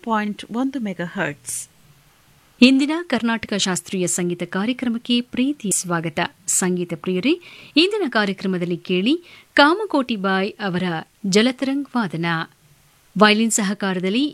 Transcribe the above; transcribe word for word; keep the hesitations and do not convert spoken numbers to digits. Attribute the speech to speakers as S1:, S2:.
S1: Point ಒಂದು mega hertz.
S2: ಇಂದಿನ ಕರ್ನಾಟಕ ಶಾಸ್ತ್ರೀಯ ಸಂಗೀತ ಕಾರ್ಯಕ್ರಮಕ್ಕೆ ಪ್ರೀತಿ ಸ್ವಾಗತ. ಸಂಗೀತ ಪ್ರಿಯರೇ, ಇಂದಿನ ಕಾರ್ಯಕ್ರಮದಲ್ಲಿ ಕೇಳಿ ಕಾಮಕೋಟಿ ಬಾಯ್ ಅವರ ಜಲತರಂಗ್ ವಾದನ. ವಯಲಿನ್ ಸಹಕಾರದಲ್ಲಿ